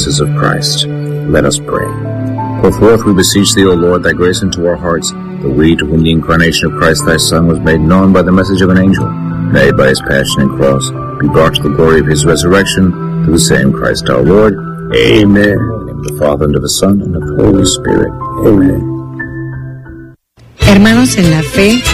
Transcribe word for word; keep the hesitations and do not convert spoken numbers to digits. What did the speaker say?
promises of Christ. Let us pray. Pour forth, we beseech thee, O Lord, thy grace into our hearts, that we, to whom the incarnation of Christ thy Son was made known by the message of an angel, nay, by his passion and cross, be brought to the glory of his resurrection, through the same Christ our Lord. Amen. In the name of the Father, and of the Son, and of the Holy Spirit. Amen. Hermanos en la fe,